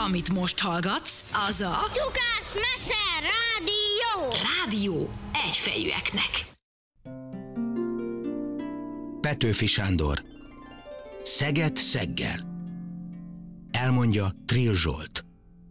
Amit most hallgatsz, az a Csukász-mese rádió! Rádió egyfejűeknek. Petőfi Sándor. Szeged szeggel. Elmondja Trill Zsolt.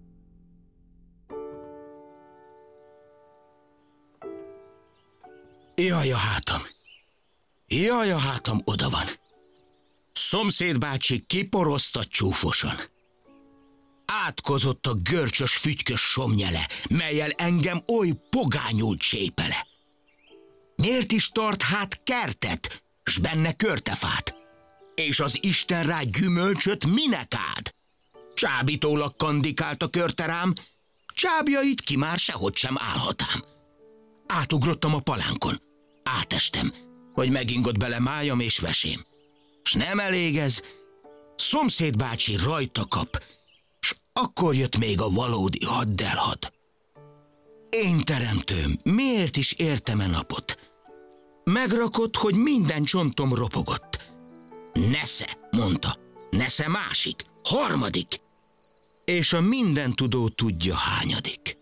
Jaj, a hátam! Jaj, a hátam, oda van! Szomszéd bácsi kiporozta csúfosan. Átkozott a görcsös, fütykös somnyele, mellyel engem oly pogányul csépele. Miért is tart hát kertet, s benne körtefát? És az Isten rá gyümölcsöt minek ád? Csábítólag kandikált a körte rám, csábjait ki már sehogy sem állhatám. Átugrottam a palánkon, átestem, hogy megingott bele májam és vesém. S nem elég ez, szomszéd bácsi rajta kap, s akkor jött még a valódi haddelhad. Én teremtőm, miért is értem-e napot? Megrakott, hogy minden csontom ropogott. Nesze, mondta, nesze másik, harmadik, és a mindentudó tudja hányadik.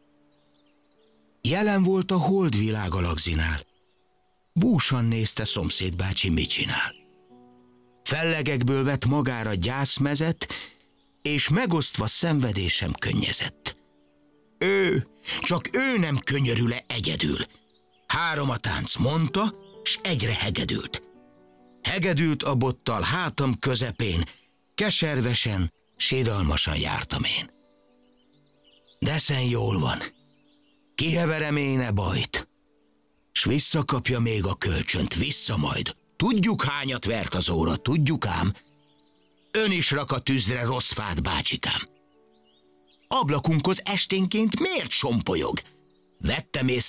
Jelen volt a holdvilág a lagzinál. Búsan nézte szomszéd bácsi, mit csinál. Fellegekből vett magára gyászmezet, és megosztva szenvedésem könnyezett. Csak ő nem könyörül-e egyedül. 3 a tánc, mondta, s egyre hegedült. Hegedült a bottal hátam közepén, keservesen, síralmasan jártam én. Deszen jól van, kiheverem én e bajt, s visszakapja még a kölcsönt, vissza majd. Tudjuk, hányat vert az óra, tudjuk ám. Ön is rak a tűzre rossz fát, bácsikám. Ablakunkhoz esténként miért sompolyog? Vettem észre